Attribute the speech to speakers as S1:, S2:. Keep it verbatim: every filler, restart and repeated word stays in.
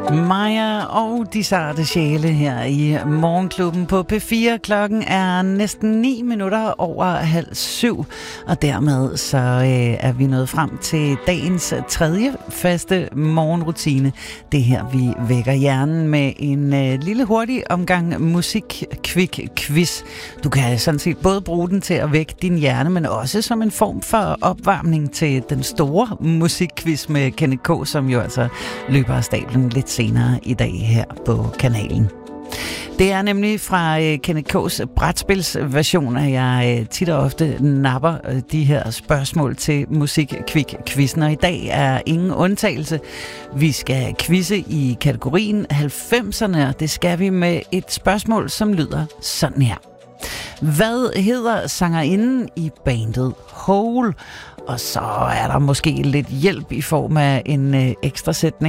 S1: Maja og de sarte sjæle her i Morgenklubben på P fire. Klokken er næsten ni minutter over halv syv, og dermed så øh, er vi nået frem til dagens tredje faste morgenrutine. Det her, vi vækker hjernen med en øh, lille hurtig omgang musik-quick-quiz. Du kan sådan set både bruge den til at vække din hjerne, men også som en form for opvarmning til den store musikquiz med Kenneth K., som jo altså løber af stablen lidt senere i dag her på kanalen. Det er nemlig fra øh, Kenneth K's brætspilsversion, at jeg øh, tit og ofte napper øh, de her spørgsmål til musik-quick-quizzen, og i dag er ingen undtagelse. Vi skal quizze i kategorien halvfemserne, og det skal vi med et spørgsmål, som lyder sådan her. Hvad hedder sangerinden i bandet Hole? Og så er der måske lidt hjælp i form af en øh, ekstra sætning.